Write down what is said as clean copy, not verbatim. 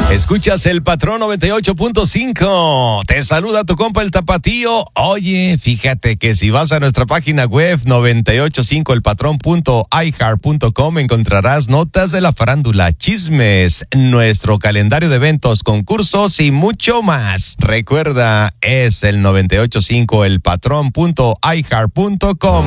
Escuchas el Patrón 98.5. Te saluda tu compa el Tapatío. Oye, fíjate que si vas a nuestra página web 985elpatrón.iheart.com encontrarás notas de la farándula, chismes, nuestro calendario de eventos, concursos y mucho más. Recuerda, es el 985elpatrón.iheart.com.